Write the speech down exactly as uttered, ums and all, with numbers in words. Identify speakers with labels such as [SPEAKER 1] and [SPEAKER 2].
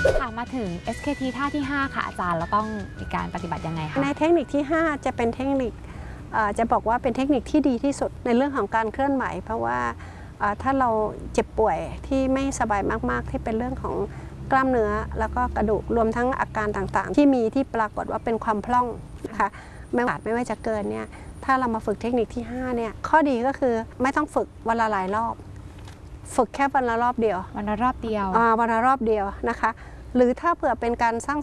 [SPEAKER 1] ค่ะมาถึง เอส เค ที ท่าที่ห้าค่ะอาจารย์เราต้องมีการปฏิบัติยังไงคะ
[SPEAKER 2] ในเทคนิคที่ห้าจะเป็นเทคนิคจะบอกว่าเป็นเทคนิคที่ดีที่สุดในเรื่องของการเคลื่อนไหวเพราะว่าถ้าเราเจ็บป่วยที่ไม่สบายมากๆที่เป็นเรื่องของกล้ามเนื้อแล้วก็กระดูกรวมทั้งอาการต่างๆที่มีที่ปรากฏว่าเป็นความพร่องนะคะไม่ว่าไม่ว่าจะเกินเนี่ยถ้าเรามาฝึกเทคนิคที่ห้าเนี่ยข้อดีก็คือไม่ต้องฝึกวันละหลายรอบฝึกแค่วันละรอบเดียว
[SPEAKER 1] วันละรอบเดียว
[SPEAKER 2] วันละรอบเดียวนะคะหรือถ้าเผื่อเป็นการสร้าง